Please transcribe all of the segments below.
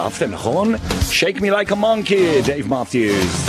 אהבתם, נכון? Shake me like a monkey, דייב מתיוס.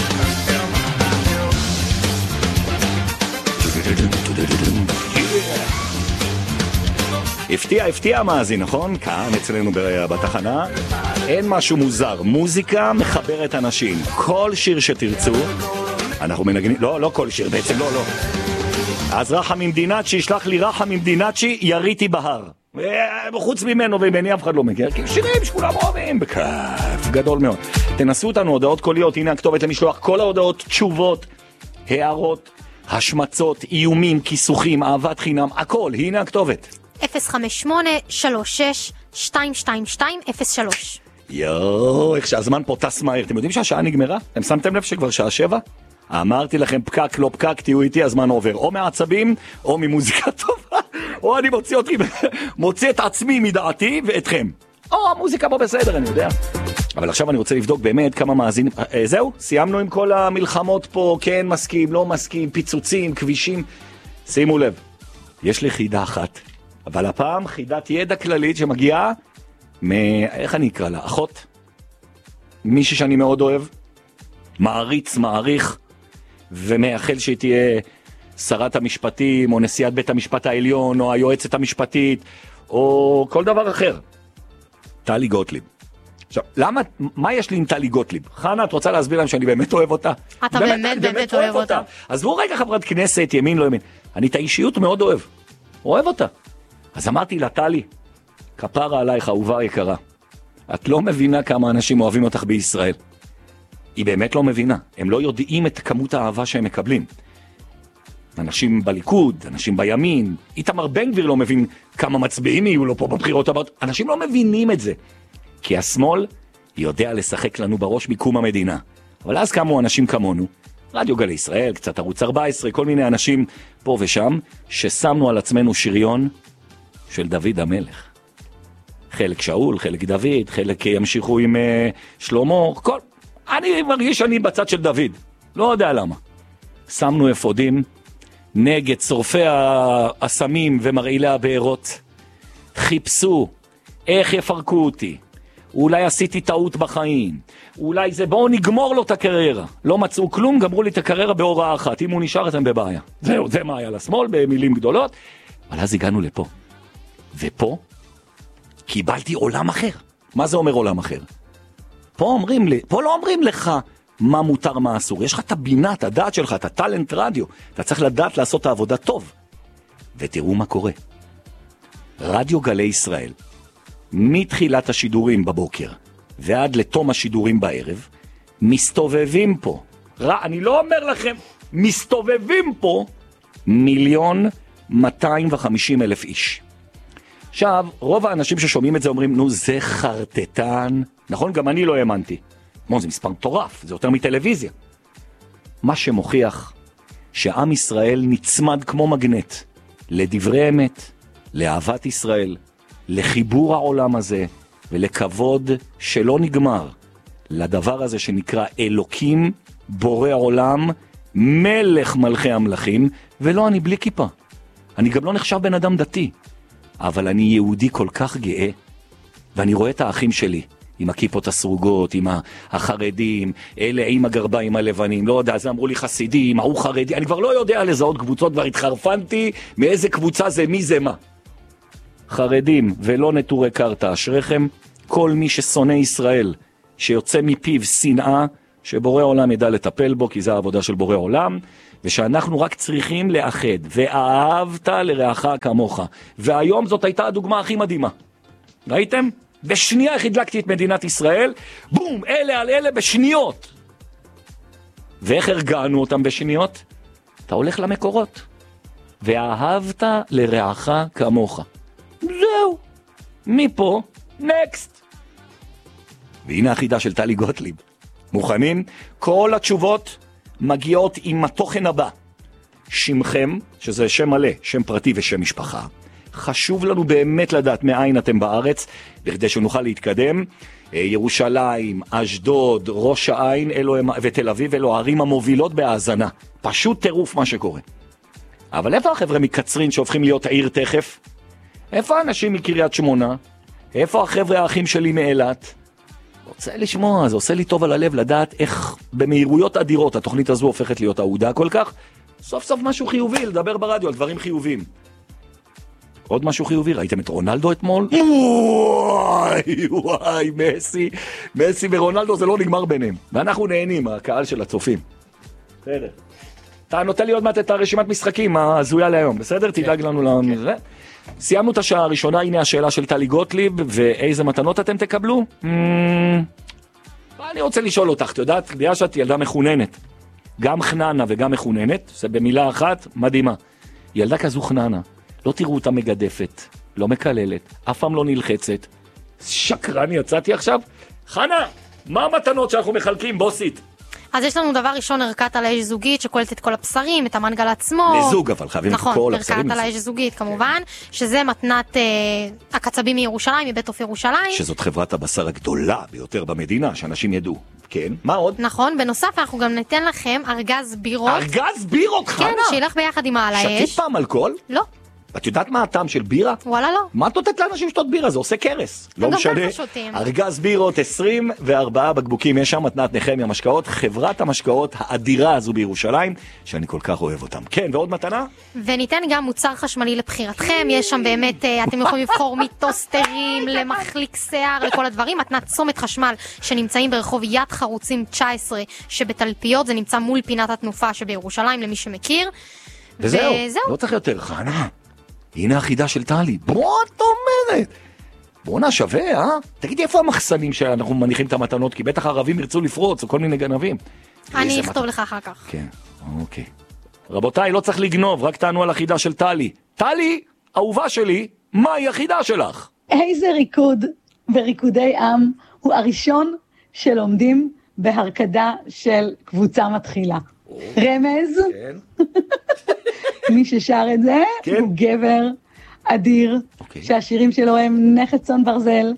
הפתיע המאזין, נכון? כאן אצלנו בתחנה אין משהו מוזר, מוזיקה מחברת אנשים. כל שיר שתרצו אנחנו מנגנים, לא כל שיר בעצם, לא. אז רחם ממדינצ'י, ישלח לי רחם ממדינצ'י, יריתי בהר. חוץ ממנו ומני אף אחד לא מכיר, כי שירים שכולם אוהבים, בכיף גדול מאוד. תנסו אותנו, הודעות קוליות, הנה הכתובת למשלוח, כל ההודעות, תשובות, הערות, השמצות, איומים, כיסוכים, אהבת חינם, הכל, הנה הכתובת. 058-36-222-03. איך שהזמן פה טס מהר. אתם יודעים שהשעה נגמרה? אתם שמתם לב שכבר שעה 7? אמרתי לכם פקק לא פקק, תהיו איתי, הזמן עובר או מעצבים או ממוזיקה טובה, או אני מוציא את עצמי מדעתי ואתכם, או המוזיקה פה בסדר, אני יודע. אבל עכשיו אני רוצה לבדוק באמת כמה מאזינים. זהו, סיימנו עם כל המלחמות פה, כן מסכים, לא מסכים, פיצוצים, כבישים. שימו לב, יש לי חידה אחת, אבל הפעם חידת ידע כללית שמגיעה איך אני אקרא לה? אחות? מישהי שאני מאוד אוהב, מעריץ, מעריך, ומאחל שהיא תהיה שרת המשפטים, או נשיאת בית המשפט העליון, או היועצת המשפטית, או כל דבר אחר. טלי גוטליב. עכשיו, מה יש לי עם טלי גוטליב? חנה, את רוצה להסביר להם שאני באמת אוהב אותה? אתה באמת אוהב אותה. אז בואו רגע חברת כנסת, ימין לא ימין. אני את האישיות מאוד אוהב אותה. אז אמרתי לה, טלי, כפרה עלייך, אהובה יקרה. את לא מבינה כמה אנשים אוהבים אותך בישראל. היא באמת לא מבינה. הם לא יודעים את כמות האהבה שהם מקבלים. אנשים בליכוד, אנשים בימין, איתמר בן גביר לא מבין כמה מצביעים יהיו לו פה בבחירות הבאות. אנשים לא מבינים את זה. כי השמאל יודע לשחק לנו בראש מקום המדינה. אבל אז קמו אנשים כמונו, רדיו גלי ישראל, קצת ערוץ 14, כל מיני אנשים פה ושם, ששמנו על עצמנו שריון של דוד המלך. חלק שאול, חלק דוד, חלק ימשיכו עם שלמה, כל... אני מרגיש שאני בצד של דוד, לא יודע למה. שמנו אפודים נגד שורפי הסמים ומרעילי הבארות. חיפשו איך יפרקו אותי. אולי עשיתי טעות בחיים. אולי זה בואו נגמור לו את הקריירה. לא מצאו כלום, גמרו לי את הקריירה בהוראה אחת. אם הוא נשאר אתם בבעיה. זהו, זה מה היה לשמאל במילים גדולות. אבל אז הגענו לפה. ופה קיבלתי עולם אחר. מה זה אומר עולם אחר? פה לא אומרים לך מה מותר, מה אסור. יש לך את הבינה, את הדעת שלך, את הטלנט רדיו. אתה צריך לדעת לעשות את העבודה טוב. ותראו מה קורה. רדיו גלי ישראל, מתחילת השידורים בבוקר ועד לתום השידורים בערב, מסתובבים פה. אני לא אומר לכם, מסתובבים פה 1,250,000 איש. עכשיו, רוב האנשים ששומעים את זה אומרים, נו זה חרטטן. נכון? גם אני לא האמנתי. זה מספר מטורף, זה יותר מטלוויזיה. מה שמוכיח שעם ישראל נצמד כמו מגנט לדברי אמת, לאהבת ישראל, לחיבור העולם הזה ולכבוד שלא נגמר לדבר הזה שנקרא אלוקים, בורא עולם, מלך מלכי המלכים, ולא, אני בלי כיפה. אני גם לא נחשב בן אדם דתי, אבל אני יהודי כל כך גאה, ואני רואה את האחים שלי, עם הכיפות הסרוגות, עם החרדים, אלה עם הגרביים הלבנים, לא יודע, אז אמרו לי חסידים, ההוא חרדי, אני כבר לא יודע לזהות קבוצות, כבר התחרפנתי מאיזה קבוצה זה מי זה מה. חרדים ולא נטורי קרתא, אשריכם כל מי ששונא ישראל, שיוצא מפיו שנאה, שבורא עולם ידע לטפל בו, כי זה העבודה של בורא עולם, ושאנחנו רק צריכים לאחד, ואהבת לרעך כמוך. והיום זאת הייתה הדוגמה הכי מדהימה. ראיתם? בשנייה הדלקתי את מדינת ישראל, בום, אלה על אלה בשניות. ואיך הרגענו אותם בשניות? אתה הולך למקורות. ואהבת לרעך כמוך. זהו. מפה, נקסט. והנה החידה של טלי גוטליב. מוכנים? כל התשובות מגיעות עם התוכן הבא. שמכם, שזה שם מלא, שם פרטי ושם משפחה. חשוב לנו באמת לדעת מאין אתם בארץ, בכדי שנוכל להתקדם. ירושלים, אשדוד, ראש העין ותל אביב, אלו הערים המובילות בהאזנה. פשוט טירוף מה שקורה. אבל איפה החבר'ה מקצרין שהופכים להיות העיר תכף? איפה האנשים מקריית שמונה? איפה החבר'ה האחים שלי מאילת? רוצה לשמוע, זה עושה לי טוב על הלב לדעת איך במהירויות אדירות התוכנית הזו הופכת להיות אהודה כל כך. סוף סוף משהו חיובי, לדבר ברדיו על דברים חיוביים. עוד משהו חיובי, ראיתם את רונלדו אתמול? וואי, מסי ורונלדו זה לא נגמר ביניהם. ואנחנו נהנים, הקהל של הצופים. בסדר. אתה נותן לי עוד מעט את הרשימת משחקים הזויה להיום, בסדר? תדאג לנו לזה. סיימנו את השעה הראשונה, הנה השאלה של טלי גוטליב, ואיזה מתנות אתם תקבלו? אני רוצה לשאול אותך, אתה יודעת, בגלל שאת ילדה מחוננת, גם חננה וגם מחוננת, זה במילה אחת מדהימה. ילדה כזו חננה, לא תראו אותה מגדפת, לא מקללת, אף פעם לא נלחצת. שקרן יצאתי עכשיו? חנה, מה המתנות שאנחנו מחלקים, בוסית? אז יש לנו דבר ראשון, ערכת על האש זוגית שכוללת את כל הפסרים, את המנגל עצמו. לזוג אבל חייבים את כל הפסרים. נכון, ערכת על האש זוגית כמובן, שזה מתנת הקצבים מירושלים, מבית אוף ירושלים. שזאת חברת הבשר הגדולה ביותר במדינה, שאנשים ידעו. כן, מה עוד? נכון, בנוסף אנחנו גם ניתן לכם ארגז בירות. ארגז בירות, חנה? כן, שילך ביחד עם העל האש. שתית פעם אלכוהול? לא. את יודעת מה הטעם של בירה? וואלה לא. מה את נותנת לאנשים שתות בירה? זה עושה קרס. לא משנה. ארגז בירות, 24 בקבוקים, יש שם מתנת נחמיה משקאות, חברת המשקאות האדירה הזו בירושלים, שאני כל כך אוהב אותם. כן, ועוד מתנה? וניתן גם מוצר חשמלי לבחירתכם, יש שם באמת, אתם יכולים לבחור מטוסטרים, למחליק שיער, לכל הדברים. מתנת צומת חשמל שנמצאים ברחוב יד חרוצים 19 שבתלפיות, זה נמצא מול פינת התנופה שבירושלים, למי שמכיר. וזהו, לא צריך יותר, חנה. הנה החידה של טלי. מה את אומרת? בואנה שווה, תגידי איפה המחסנים שאנחנו מניחים את המתנות, כי בטח הערבים ירצו לפרוץ או כל מיני גנבים. אני אכתוב לך אחר כך. כן, אוקיי. רבותיי, לא צריך לגנוב, רק תענו על החידה של טלי. טלי, אהובה שלי, מהי החידה שלך? איזה ריקוד בריקודי עם הוא הראשון שלומדים בהרקדה של קבוצה מתחילה? רמז? כן. מי ששר את זה הוא גבר אדיר, שהשירים שלו הם נכס צאן ברזל,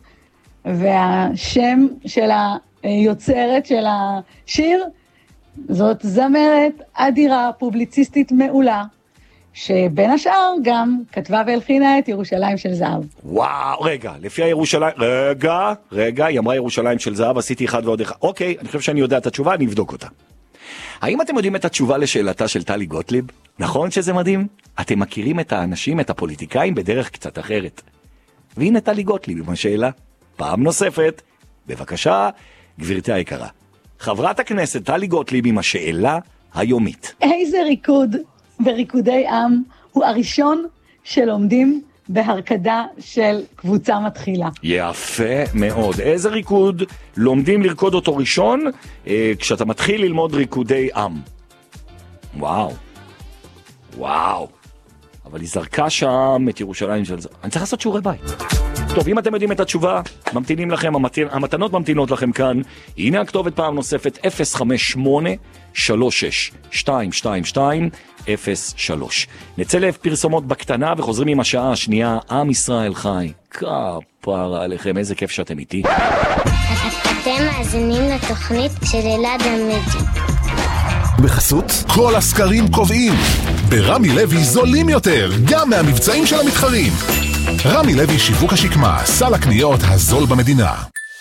והשם של היוצרת של השיר זאת זמרת אדירה, פובליציסטית מעולה, שבין השאר גם כתבה והלחינה את ירושלים של זהב. וואו, רגע, לפי הירושלים, רגע, היא אמרה ירושלים של זהב, עשיתי אחד ועוד אחד. אוקיי, אני חושב שאני יודע את התשובה, אני אבדוק אותה. האם אתם יודעים את התשובה לשאלתה של טלי גוטליב? נכון שזה מדהים? אתם מכירים את האנשים, את הפוליטיקאים, בדרך קצת אחרת. והנה טלי גוטליב עם השאלה. פעם נוספת, בבקשה, גבירתי היקרה. חברת הכנסת טלי גוטליב עם השאלה היומית. איזה ריקוד בריקודי עם הוא הראשון שלומדים בהרקדה של קבוצה מתחילה? יפה מאוד. איזה ריקוד לומדים לרקוד אותו ראשון כשאתה מתחיל ללמוד ריקודי עם? וואו. אבל היא זרקה שם את ירושלים של זה. אני צריך לעשות שיעורי בית. טוב, אם אתם יודעים את התשובה, ממתינים לכם, המתנות ממתינות לכם כאן. הנה הכתובת פעם נוספת, 058-36-222-03. נצא לב פרסומות בקטנה וחוזרים עם השעה השנייה. עם ישראל חי. כפרה עליכם, איזה כיף שאתם איתי. אתם מאזינים לתוכנית של אלעד עמידי. בחסות, כל הסקרים קובעים. ברמי לוי זולים יותר, גם מהמבצעים של המתחרים. רמי לוי שיווק השקמה, סל הקניות הזול במדינה.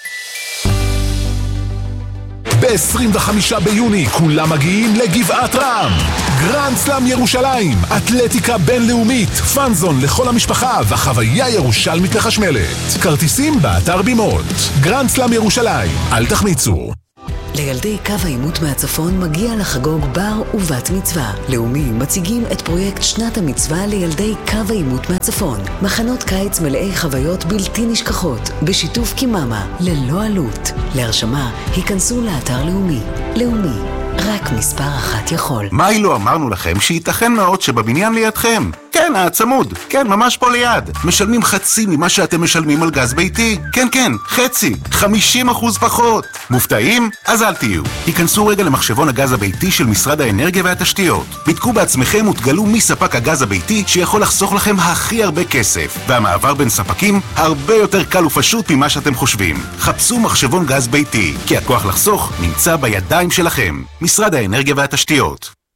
ב-25 ביוני כולם מגיעים לגבעת רם. גרנד סלאם ירושלים, אתלטיקה בינלאומית, פאנזון לכל המשפחה וחוויה ירושלמית לחשמלת. כרטיסים באתר בימות. גרנד סלאם ירושלים, אל תחמיצו. לילדי קו העימות מהצפון מגיע לחגוג בר ובת מצווה. לאומי מציגים את פרויקט שנת המצווה לילדי קו העימות מהצפון. מחנות קיץ מלאי חוויות בלתי נשכחות, בשיתוף קיממה, ללא עלות. להרשמה, היכנסו לאתר לאומי. לאומי, רק מספר אחת יכול. מה לא אמרנו לכם שייתכן מאוד שבבניין לידכם? כן, הצמוד. כן, ממש פה ליד. משלמים חצי ממה שאתם משלמים על גז ביתי. כן, חצי. 50% פחות. מופתעים? אז אל תהיו. היכנסו רגע למחשבון הגז הביתי של משרד האנרגיה והתשתיות. בדקו בעצמכם ותגלו מי ספק הגז הביתי שיכול לחסוך לכם הכי הרבה כסף. והמעבר בין ספקים הרבה יותר קל ופשוט ממה שאתם חושבים. חפשו מחשבון גז ביתי, כי הכוח לחסוך נמצא בידיים שלכם. משרד האנרגיה והתשתיות.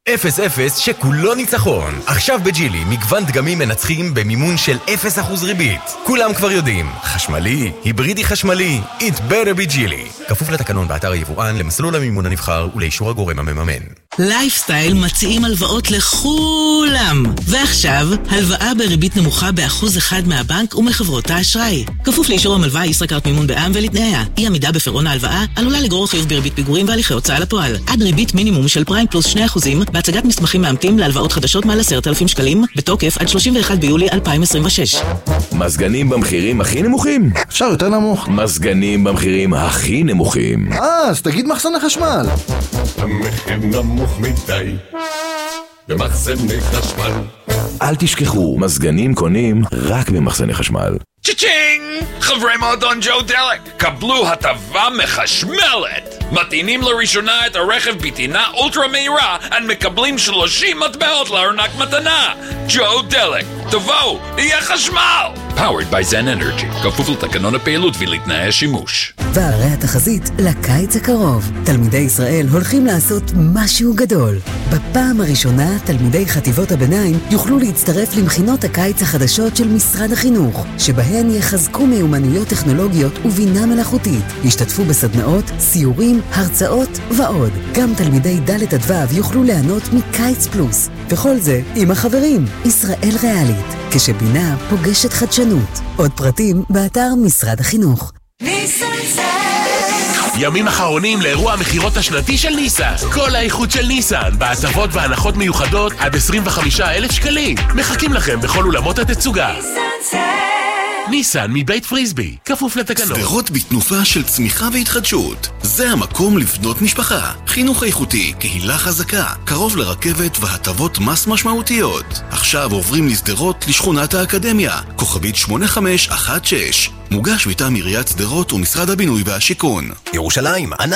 0-0 שכולו ניצחון. עכשיו בג'ילי, מגוון דגמים מנצחים במימון של 0% ריבית. כולם כבר יודעים, חשמלי, היברידי חשמלי, it better be ג'ילי. כפוף לתקנון באתר היבואן, למסלול המימון הנבחר ולאישור הגורם המממן. לייפסטייל מציעים הלוואות לכולם. ועכשיו, הלוואה בריבית נמוכה ב1% מהבנק ומחברות האשראי. כפוף לאישור המלווה ישראכרט מימון בע"מ ולתנאיה. אי עמידה בפירעון ההלוואה עלולה לגרור חיוב בריבית פיגורים והליכי הוצאה לפועל. עד ריבית מינימום של פריים פלוס 2% בהצגת מסמכים מאמתים להלוואות חדשות מעל 10,000 שקלים, בתוקף עד 31 ביולי 2026. מזגנים במחירים הכי נמוכים? אפשר יותר נמוך. מזגנים במחירים הכי נמוכים. אז תגיד מחסני חשמל. המחיר נמוך מדי במחסני חשמל. אל תשכחו, מזגנים קונים רק במחסני חשמל. צ'צ'ינג! חברי מועדון ג'ו דלק, קבלו הטבה מחשמלת! מטעינים לראשונה את הרכב בטעינה אולטרה מהירה ומקבלים 30 מטבעות לארנק מתנה! ג'ו דלק, תבואו, יהיה חשמל! Powered by Zen Energy, כפוף לתקנון הפעילות ולתנאי השימוש. והרי התחזית לקיץ הקרוב. תלמידי ישראל הולכים לעשות משהו גדול. בפעם הראשונה, תלמידי חטיבות הביניים יוכלו להצטרף למכינות הקיץ החדשות של משרד החינוך, שבהן יחזקו מיומנויות טכנולוגיות ובינה מלאכותית. ישתתפו בסדנאות, סיורים, הרצאות ועוד. גם תלמידי ד' עד ו' יוכלו ליהנות מקיץ פלוס. וכל זה עם החברים, ישראל ריאלית, כשבינה פוגשת חדשנות. עוד פרטים באתר משרד החינוך. ימים אחרונים לאירוע המחירות השנתי של ניסן. כל האיכות של ניסן, בהטבות והנחות מיוחדות עד 25,000 שקלים. מחכים לכם בכל אולמות התצוגה. ניסן מבית פריסבי, כפוף לתקנות. שדרות בתנופה של צמיחה והתחדשות. זה המקום לבנות משפחה. חינוך איכותי, קהילה חזקה, קרוב לרכבת והטבות מס משמעותיות. עכשיו עוברים לשדרות לשכונת האקדמיה, כוכבית 8516. מוגש מטעם עיריית שדרות ומשרד הבינוי והשיכון. ירושלים,